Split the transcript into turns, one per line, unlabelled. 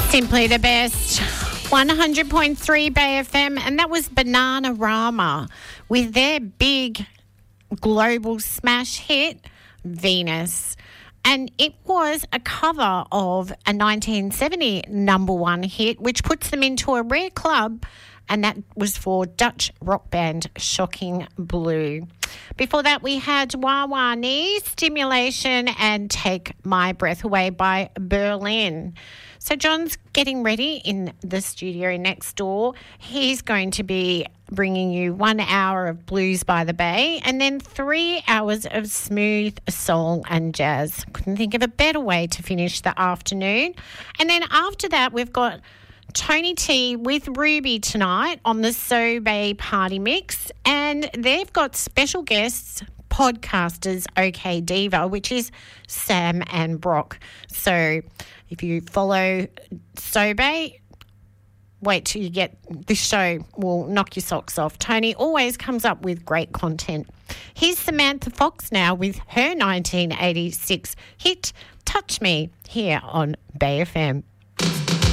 Simply the best. 100.3 Bay FM, and that was Bananarama with their big global smash hit, Venus. And it was a cover of a 1970 number one hit, which puts them into a rare club, and that was for Dutch rock band Shocking Blue. Before that, we had Wawa Knee, Stimulation, and Take My Breath Away by Berlin. So John's getting ready in the studio next door. He's going to be bringing you 1 hour of Blues by the Bay and then 3 hours of smooth soul and jazz. Couldn't think of a better way to finish the afternoon. And then after that, we've got Tony T with Ruby tonight on the So Bay Party Mix, and they've got special guests, podcasters OK Diva, which is Sam and Brock. So if you follow So Bay, wait till you get this show, will knock your socks off. Tony always comes up with great content. Here's Samantha Fox now with her 1986 hit Touch Me here on Bay FM.